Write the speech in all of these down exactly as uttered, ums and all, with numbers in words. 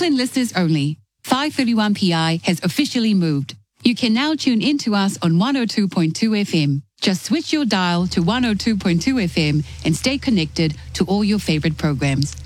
Auckland listeners only. five thirty-one P I has officially moved. You can now tune in to us on one oh two point two F M. Just switch your dial to one oh two point two F M and stay connected to all your favorite programs.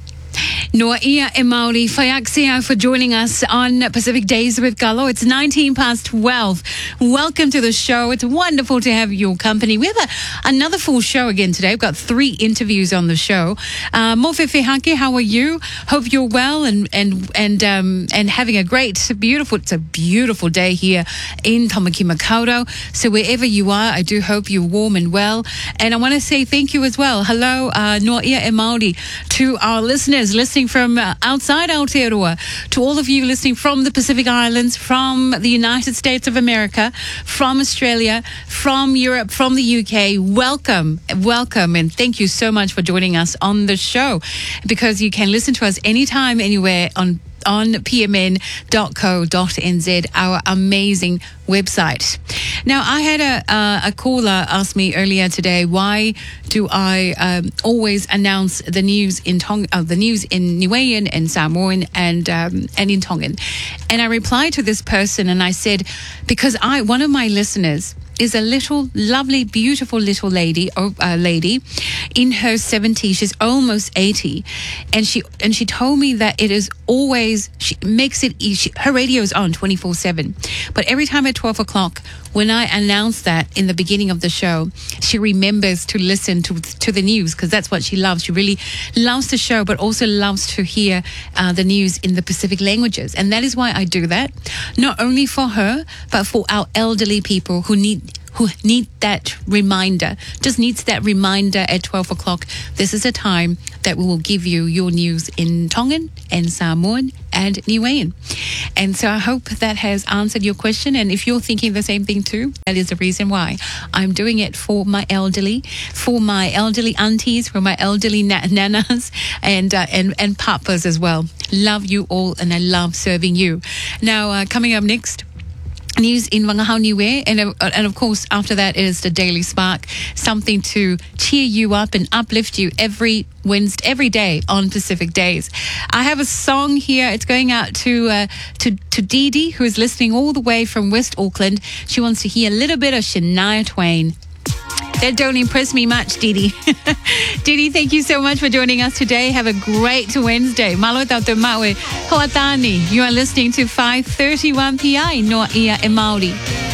Noa ia e Māori, whaiaksia for joining us on Pacific Days with Galo. It's nineteen past twelve. Welcome to the show. It's wonderful to have your company. We have a, another full show again today. We've got three interviews on the show. Uh, Mowhewhi Hake, how are you? Hope you're well and and and um, and having a great, beautiful, it's a beautiful day here in Tamaki Makaurau. So wherever you are, I do hope you're warm and well. And I want to say thank you as well. Hello, uh, Noa ia e Māori, to our listeners listening from uh, outside Aotearoa, to all of you listening from the Pacific Islands, from the United States of America, from Australia, from Europe, from the U K. Welcome, welcome, and thank you so much for joining us on the show, because you can listen to us anytime, anywhere on on p m n dot co dot n z, our amazing website. Now, I had a uh, a caller ask me earlier today, why do I um, always announce the news in Tong uh, the news in Niuean and Samoan and um, and in Tongan? And I replied to this person and I said, because I one of my listeners is a little, lovely, beautiful little lady, or uh, lady in her seventies. She's almost eighty, and she and she told me that it is always, she makes it easy. Her radio is on twenty-four seven, but every time at twelve o'clock, when I announce that in the beginning of the show, she remembers to listen to to the news, because that's what she loves. She really loves the show, but also loves to hear uh, the news in the Pacific languages, and that is why I do that, not only for her, but for our elderly people who need who need that reminder, just needs that reminder at twelve o'clock. This is a time that we will give you your news in Tongan and Samoan and Niuean. And so I hope that has answered your question. And if you're thinking the same thing too, that is the reason why I'm doing it for my elderly, for my elderly aunties, for my elderly na- nanas and, uh, and, and papas as well. Love you all, and I love serving you. Now, uh, coming up next, news in Wangahau Niue, and uh, and of course after that is the Daily Spark, something to cheer you up and uplift you every Wednesday, every day on Pacific Days. I have a song here. It's going out to uh, to to Dee Dee, who is listening all the way from West Auckland. She wants to hear a little bit of Shania Twain. That don't impress me much, Dee Dee. Dee Dee, thank you so much for joining us today. Have a great Wednesday. Malo tau te maue. Hoatani. You are listening to five thirty-one P I, Noa ia e Māori.